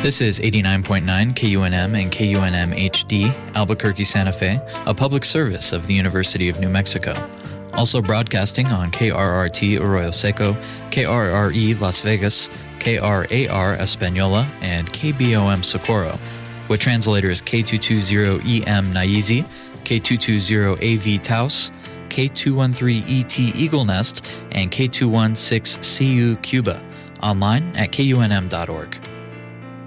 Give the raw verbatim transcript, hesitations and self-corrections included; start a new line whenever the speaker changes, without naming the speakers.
This is eighty-nine point nine K U N M and K U N M H D, Albuquerque, Santa Fe, a public service of the University of New Mexico. Also broadcasting on K R R T Arroyo Seco, K R R E Las Vegas, K R A R Española, and K B O M Socorro, with translators K two twenty E M Naizi, K two twenty A V Taos, K two thirteen E T Eagle Nest, and K two sixteen C U Cuba. Online at K U N M dot org.